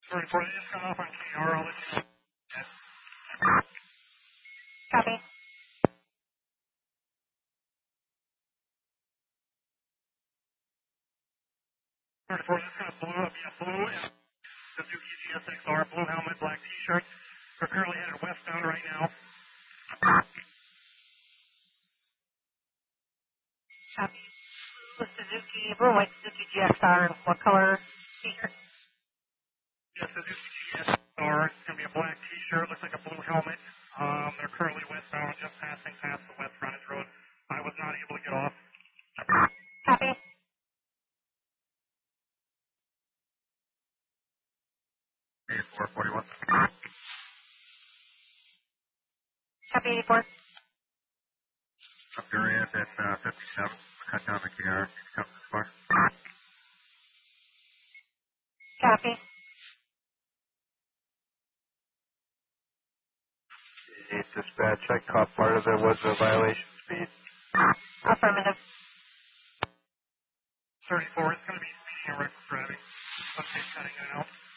34, they just got off on KR. I'll let you know. Copy. 34, just got blue up, blue, and Suzuki GSXR, blue helmet, black t-shirt. We're currently headed westbound right now. Copy. Blue Suzuki, blue white Suzuki GXR, what color t-shirt? Yeah, Suzuki GSXR. It's going to be a black t-shirt, looks like a blue helmet. They're currently westbound, just passing past the West Frontage Road. I was not able to get off. Copy. Hey, 441. Copy 84. Up your end at 57. Cut down the KR. Come this far. Copy. Dispatch, I caught part of it was a violation speed. Affirmative. 34 is going to be speeding and reckless driving. Okay, cutting it out.